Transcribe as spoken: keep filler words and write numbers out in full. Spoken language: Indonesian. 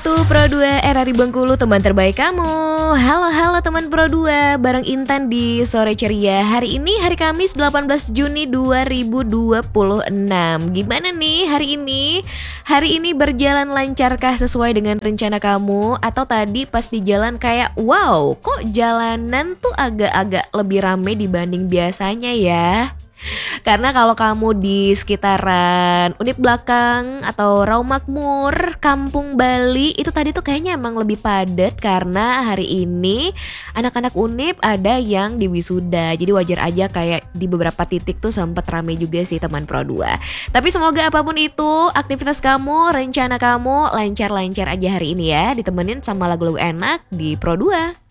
satu Pro dua R R I Bengkulu, teman terbaik kamu. Halo halo teman Pro dua, bareng Intan di Sore Ceria. Hari ini hari Kamis delapan belas Juni dua ribu dua puluh enam. Gimana nih hari ini? Hari ini berjalan lancarkah sesuai dengan rencana kamu? Atau tadi pas di jalan kayak wow, kok jalanan tuh agak-agak lebih rame dibanding biasanya ya? Karena kalau kamu di sekitaran Unip Belakang atau Rawamakmur, Kampung Bali, itu tadi tuh kayaknya emang lebih padat karena hari ini anak-anak Unip ada yang di wisuda. Jadi wajar aja kayak di beberapa titik tuh sempat rame juga sih teman Pro dua. Tapi semoga apapun itu, aktivitas kamu, rencana kamu lancar-lancar aja hari ini ya. Ditemenin sama lagu-lagu enak di Pro dua.